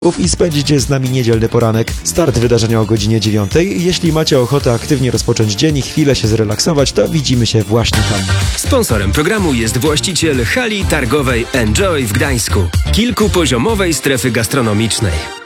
i spędzicie z nami niedzielny poranek. Start wydarzenia o godzinie 9. Jeśli macie ochotę aktywnie rozpocząć dzień i chwilę się zrelaksować, to widzimy się właśnie tam. Sponsorem programu jest właściciel hali targowej Enjoy w Gdańsku, kilkupoziomowej strefy gastronomicznej.